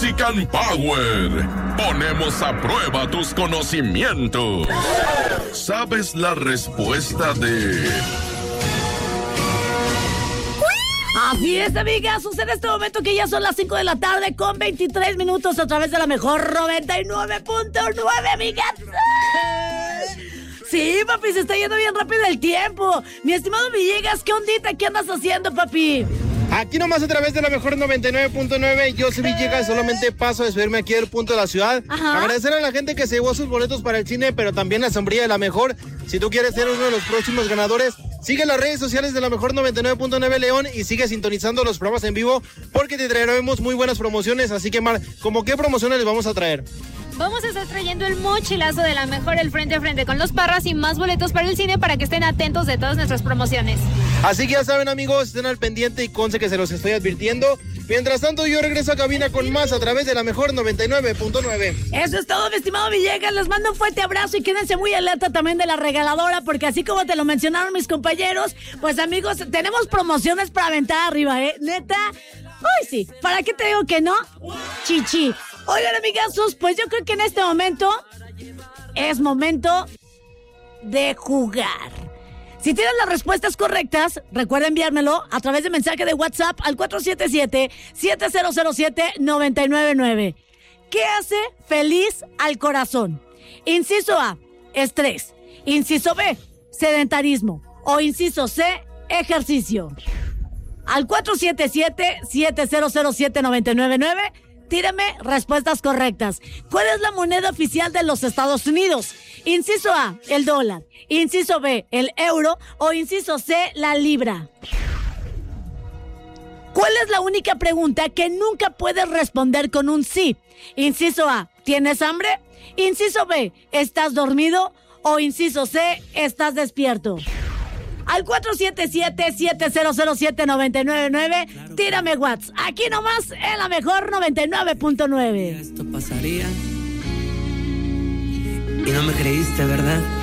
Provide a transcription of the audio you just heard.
Mexican Power. Ponemos a prueba tus conocimientos. ¿Sabes la respuesta de...? Así es, amiga. Sucede en este momento que ya son las 5 de la tarde con 23 minutos a través de la mejor 99.9, amiga. Sí, papi, se está yendo bien rápido el tiempo. Mi estimado Villegas, ¿qué ondita? ¿Qué andas haciendo, papi? Aquí nomás a través de la mejor 99.9, yo soy Villegas, solamente paso a despedirme aquí del punto de la ciudad. Ajá. Agradecer a la gente que se llevó sus boletos para el cine, pero también la sombrilla de la mejor. Si tú quieres ser uno de los próximos ganadores, sigue las redes sociales de la mejor 99.9 León y sigue sintonizando los programas en vivo porque te traeremos muy buenas promociones. Así que, Mar, ¿cómo qué promociones les vamos a traer? Vamos a estar trayendo el mochilazo de la mejor, el frente a frente con los Parras y más boletos para el cine para que estén atentos de todas nuestras promociones. Así que ya saben, amigos, estén al pendiente y conste que se los estoy advirtiendo. Mientras tanto, yo regreso a cabina con más a través de la mejor 99.9. Eso es todo, mi estimado Villegas. Les mando un fuerte abrazo y quédense muy alerta también de la regaladora, porque así como te lo mencionaron mis compañeros, pues amigos, tenemos promociones para aventar arriba, ¿eh? Neta. Uy, sí. ¿Para qué te digo que no? Chichi. Oigan, amigazos, pues yo creo que en este momento es momento de jugar. Si tienen las respuestas correctas, recuerda enviármelo a través de mensaje de WhatsApp al 477-7007-999. ¿Qué hace feliz al corazón? Inciso A, estrés. Inciso B, sedentarismo. O inciso C, ejercicio. Al 477-7007-999, tírame respuestas correctas. ¿Cuál es la moneda oficial de los Estados Unidos? Inciso A, el dólar. Inciso B, el euro. O inciso C, la libra. ¿Cuál es la única pregunta que nunca puedes responder con un sí? Inciso A, ¿tienes hambre? Inciso B, ¿estás dormido? O inciso C, ¿estás despierto? Al 477-7007-999, tírame WhatsApp. Aquí nomás en la mejor 99.9. Esto pasaría y no me creíste, ¿verdad?